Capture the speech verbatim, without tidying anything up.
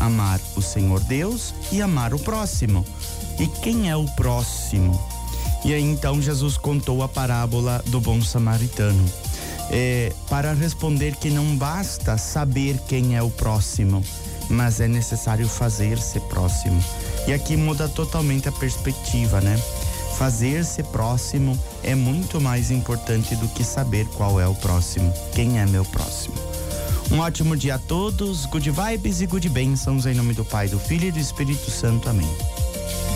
amar o Senhor Deus e amar o próximo. E quem é o próximo? E aí então Jesus contou a parábola do bom samaritano, é, para responder que não basta saber quem é o próximo, mas é necessário fazer-se próximo. E aqui muda totalmente a perspectiva, né? Fazer-se próximo é muito mais importante do que saber qual é o próximo, quem é meu próximo. Um ótimo dia a todos, good vibes e good bênçãos em nome do Pai, do Filho e do Espírito Santo. Amém.